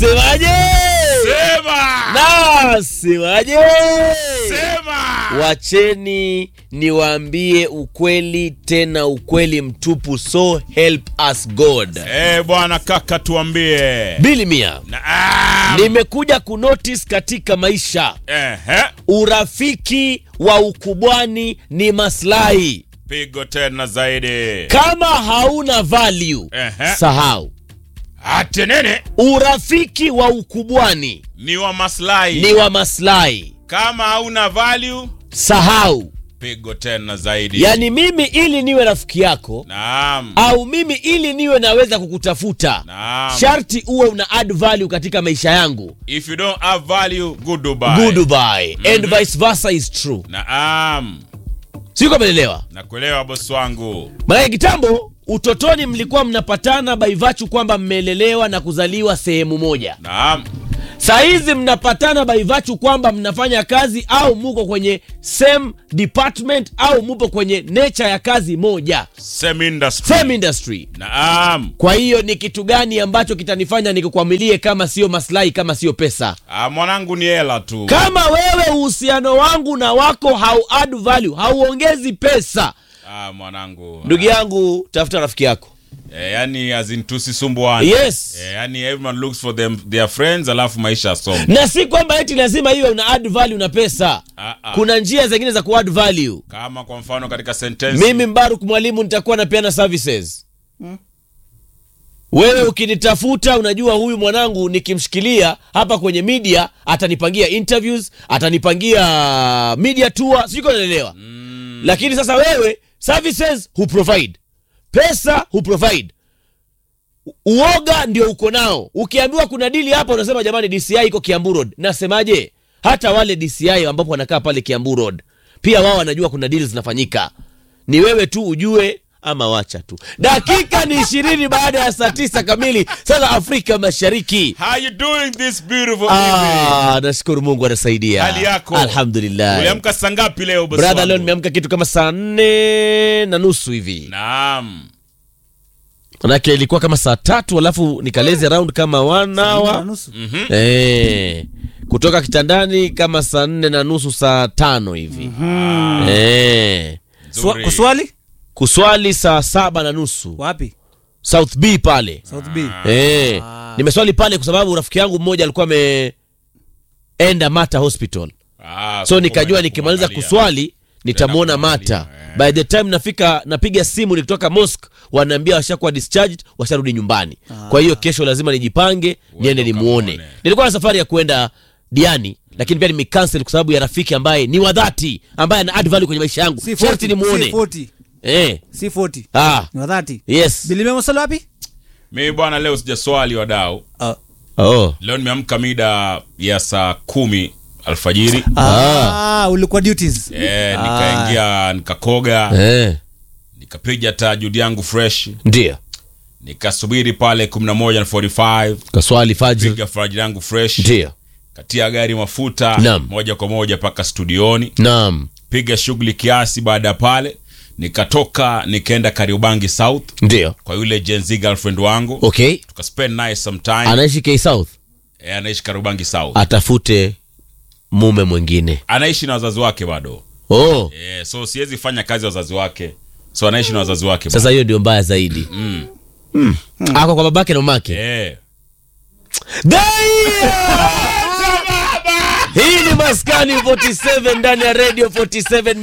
Nasemaje? Sema! Nasemaje? Sema! Wacheni niwaambie ukweli, tena ukweli mtupu, so help us God. Bwana kaka tuambie. Bili Mia, nimekuja kunotice katika maisha, urafiki wa ukubwani ni maslahi. Pigo tena zaidi. Kama hauna value, sahau. Ate nene? Urafiki wa ukubwani ni wa maslahi. Ni wa maslahi. Kama hauna value, sahau. Pigo tena zaidi. Yani mimi ili niwe rafiki yako, naam, au mimi ili niwe naweza kukutafuta, naam, sharti uwe una add value katika maisha yangu. If you don't have value, goodbye. Goodbye. And vice versa is true. Naam. Siko umeelewa? Nakuelewa bosi wangu. Maana kitambo utotoni mlikuwa mnapatana by virtue kwamba mmelelewa na kuzaliwa sehemu moja. Naam. Saizi mnapatana by virtue kwamba mnafanya kazi au muko kwenye same department au mupo kwenye nature ya kazi moja. Same industry. Same industry. Naam. Kwa hiyo ni kitu gani ambacho kitanifanya nikukwamilie kama sio maslahi, kama sio pesa? Mwanangu ni hela tu. Kama wewe uhusiano wangu na wako hau add value, hauongezi pesa, mwanangu, ndugu yangu, tafuta rafiki yako. Yani as in tusisumbuane. Yes. Yani everyone looks for their friends, alafu maisha songa. Na si kwamba eti lazima iwe una add value na pesa. Kuna njia zingine za ku add value. Kama kwa mfano katika sentence, mimi Mbaruk mwalimu nitakuwa napeana services. Wewe ukinitafuta, unajua huyu mwanangu nikimshikilia hapa kwenye media atanipangia interviews, atanipangia media tour, siko naelewa. Lakini sasa wewe services hu provide, pesa hu provide, uoga ndio uko nao. Ukiambiwa kuna dili hapa unasema jamani DCI iko Kiambu Road. Nasemaje? Hata wale DCI ambapo wanakaa pale Kiambu Road pia wao wanajua kuna deals zinafanyika. Ni wewe tu ujue ama wacha tu. Dakika ni 20 baada ya saa 9 kamili sasa Afrika Mashariki. How you doing this beautiful evening? Nashukuru Mungu anasaidia. Hali yako? Alhamdulillah. Uliamka saa ngapi leo bosi? Brother, leo nimeamka kitu kama saa 4:30 hivi. Naam. Manake ilikuwa kama saa 3 alafu nikaleze round kama 1 hour. Kutoka kitandani kama saa 4:30 saa 5 hivi. Kuswali saa 7:30. Wapi? South B pale. South B. Nimeswali pale kwa sababu rafiki yangu mmoja alikuwa ameenda Mata Hospital. So nikajua nikimaliza kuswali nitamuona Mata. By the time napiga simu nikitoka mosque, wanaambia washakuwa discharged, washarudi nyumbani. Kwa hiyo kesho lazima nijipange niende nimuone. Nilikuwa na safari ya kwenda Diani, lakini pia nimecancel kwa sababu ya rafiki ambaye ni wa dhati, ambaye ana add value kwenye maisha yangu. Sharti nimuone. C40. Ni wa dhati. Yes. Bilimia msala wapi? Mimi bwana leo sijaswali wadau. Leo nimeamka mida ya saa 10 alfajiri. Ulikuwa duties. Nikaingia nikakoga. Nikapiga tajudi yangu fresh. Ndio. Nikasubiri pale 11:45. Kaswali fajr. Piga fajr yangu fresh. Ndio. Katia gari mafuta. Naam. Moja kwa moja paka studioni. Naam. Piga shughuli kiasi, baada pale nikatoka nikaenda Kariobangi South. Ndio. Kwa yule Gen Z girlfriend wangu. Okay. Tukaspend nice some time. Anaishi K South? Anaishi Kariobangi South. Atafute mume mwingine. Anaishi na wazazi wake bado. So siwezi fanya kazi wazazi wake. So anaishi na wazazi wake bado. Sasa hiyo ndio mbaya zaidi. Ako kwa babake na mamake. Hii ni Maskani 47 ndani ya Radio 47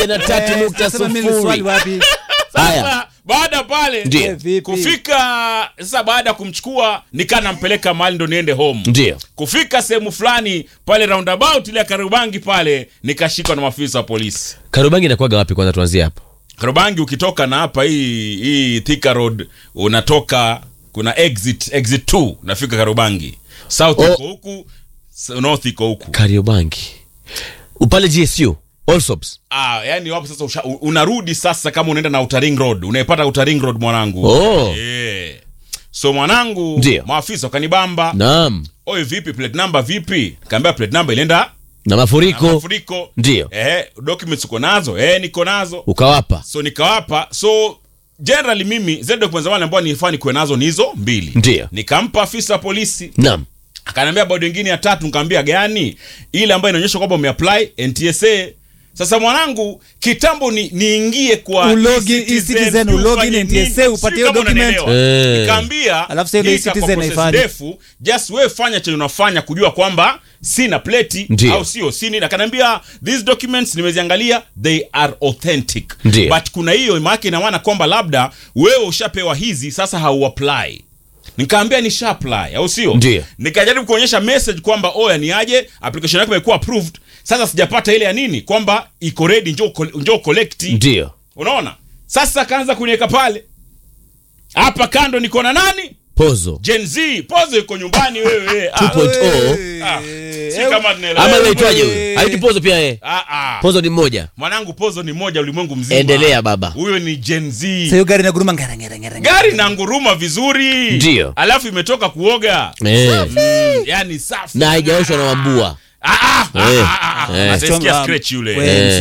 103.0. Haya, baada pale kufika sasa, baada kumchukua nampeleka mahali ndo niende home. Ndio. Kufika sehemu fulani pale roundabout ile Kariobangi pale nikashikwa na maafisa wa polisi. Kariobangi inakuwa wapi kwanza, tuanzie hapo? Kariobangi ukitoka na hapa hii Thika Road unatoka, kuna exit 2 nafika Kariobangi. South iko huku, North iko huku. Kariobangi. Upale GSU Allsops. Yani wapo sasa unarudi sasa, kama unaenda na Outer Ring Road, unaipata Outer Ring Road mwanangu. So mwanangu, maafisa wakanibamba. Naam. Oi, vipi plate number vipi? Kaambia plate number ilenda na mafuriko. Ndio. Documents uko nazo? Niko nazo. Ukawapa? So nikawapa. So generally mimi zile documents wale ambao nilifanya kuwe nazo ni hizo 2. Ndio. Nikampa afisa polisi. Naam. Akaniambia bado nyingine ya 3, nikamwambia gani? Ile ambayo inaonyesha kwamba umeapply NTSA. Sasa mwanangu, kitambo niingie kwa e-Citizen, ulogin NTSA upate hiyo document. Nikamwambia alafu sasa e-Citizen haifanye. Just wewe fanya chenye unafanya kujua kwamba sina plate au sio sini. Akaniambia these documents nimeziangalia, they are authentic. But kuna hiyo maana inaona kwamba labda wewe ushapewa hizi sasa hau apply. Nikamwambia nisha apply au sio? Nikajaribu kuonyesha message kwamba oya ni aje, application yako imekuwa approved. Sasa sijapata ile ya nini kwamba iko ready, njoo collect. Ndio. Unaona? Sasa kaanza kuniweka pale. Hapa kando niko na nani? Pozo. Gen Z, Pozo yuko nyumbani wewe. 2.0. Si kama tunaelewa. Ama unaitwaje wewe? Haiti Pozo pia yeye. Pozo ni mmoja. Mwanangu Pozo ni mmoja ulimwengu mzima. Endelea baba. Huyo ni Gen Z. Sasa gari na guruma Gari na nguruma vizuri. Ndio. Alafu imetoka kuoga. Yani safi. Na haijaoshwa na wambua. Atasikia scratch yule.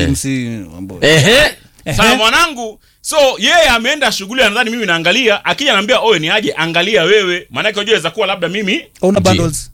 Sasa mwanangu, so yeye ameenda shughuli, nadhani mimi naangalia, akija anambia oe ni aje, angalia wewe, maana yake unajua kuwa labda mimi una bundles.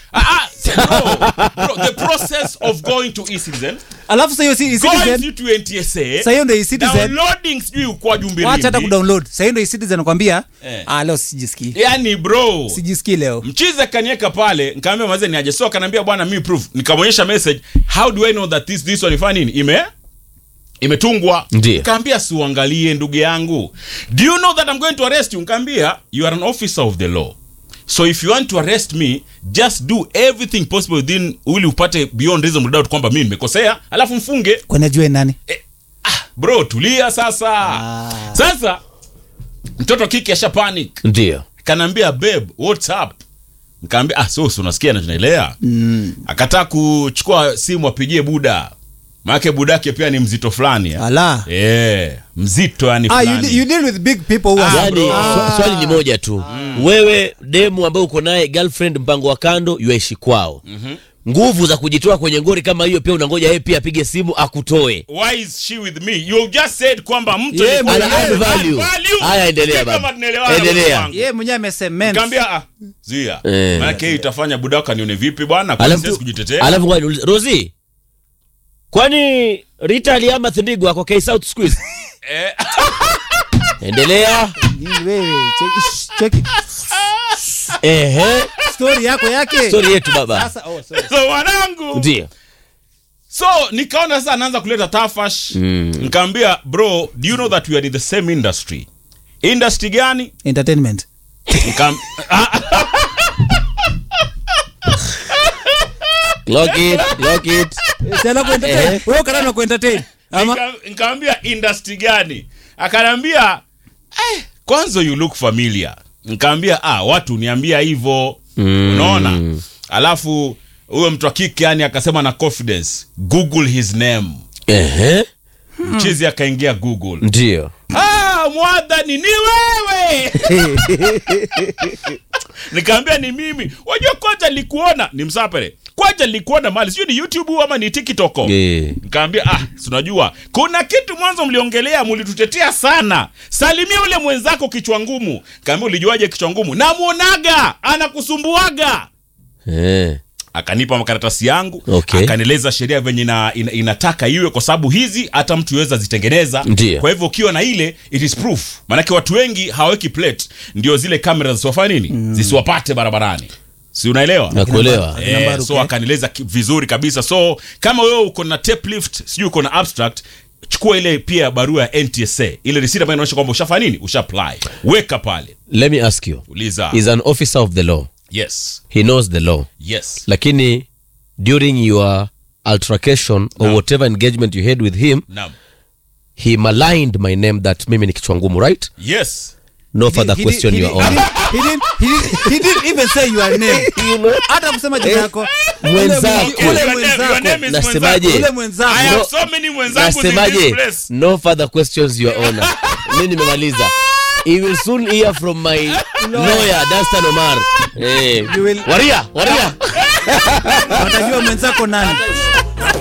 Bro, the process of going to e-Citizen. Alafu sasa hiyo e-Citizen to NTSA. Sasa hiyo ndio e-Citizen. Downloading sijui kwa jumbe. Acha hata kudownload. Sasa hiyo ndio e-Citizen nakwambia. Leo sijisikii. Yani bro, sijisikii leo. Mchiza kanieka pale, nikamwambia maze ni aje. So akaniambia bwana mimi proof. Nikamonyesha message, how do I know that this one ifanya nini? Imetungwa. Nikamwambia si uangalie ndugu yangu. Do you know that I'm going to arrest you? Nikamwambia you are an officer of the law. So if you want to arrest me, just do everything possible within ili upate beyond reasonable doubt kwamba mimi nimekosea, alafu mfunge. Kwa najua nani? Bro, tulia sasa. Sasa mtoto kiki asha panic. Ndio. Kanambia babe, what's up? Nikamwambia so unasikia na tunaelea. Akataka kuchukua simu apigie buda. Maana budake pia ni mzito fulani. Mzito yani fulani. You deal with big people who swali ni moja tu. Wewe demu ambaye uko naye girlfriend mpango wa kando yuaishi kwao. Nguvu za kujitoa kwenye ngori kama hiyo pia unangoja yeye pia apige simu akutoe. Why is she with me? You just said kwamba mtu ana value. Haya endelea baba. Endelea. Yeye mwenyewe amesema. Nikamwambia zuia. Maana yake itafanya budaka nione vipi bwana kwa sisi kujitetea. Alafu kwa Rosie, kwani Rita aliama Thindigwa kwa K South Squeeze? Endelea. Wewe check it. Story yake. Story yetu baba. Sasa sorry. So wanangu. Ndio. So nikaona sasa anaanza kuleta tafash. Nikamwambia bro, do you know that we are in the same industry? Industry gani? Entertainment. Lock it. Sasa kwa entertain. Wewe kana kwa entertain. Nikamwambia industry gani? Akaniambia kwanza you look familiar. Nikamwambia watu niambia hivyo. Unaona? Alafu huyo mtu wa kike yani akasema na confidence, Google his name. Mchizi akaingia Google. Ndio. Mwadhani ni wewe. Nikamwambia ni mimi. Wajua kwanza nilikuona ni msapere. Kwanza nilikuona mali sio ni YouTube ama ni TikTok. Nikamwambia unajua kuna kitu mwanzo mliongelea mlitutetea sana. Salimia ule mwenzako kichwa ngumu. Nikamwambia ulijuaje kichwa ngumu? Namuonaga anakusumbuaga. Akanipa makaratasi yangu, akanieleza sheria venye inataka iwe kwa sababu hizi hata mtu yeweza zitengeneza. Kwa hivyo ukiwa na ile it is proof. Maana watu wengi haweki plate ndio zile kamera zisifanye nini? Zisiwapate barabarani. Si unaelewa? Nakuelewa. So akanieleza vizuri kabisa. So kama wewe uko na tape lift, sijui uko na abstract, chukua ile pia barua ya NTSA. Ile receipt ambayo inaonyesha kwamba ushafanya nini? Ushapply. Weka pale. Let me ask you. Uliza. He's an officer of the law. Yes. He knows the law. Yes. Lakini during your altercation or whatever engagement you had with him, he maligned my name that mimi ni kichwa ngumu, right? Yes. No further question your honor. He didn't even say your name. Hata kusema jina lako. Mwenzako. Nasemaje? I have so many mwenzangu in this place. No further questions your honor. Mimi nimemaliza. You will soon hear from my lawyer Dastan Omar. Waria. Watajua mwenzako nani.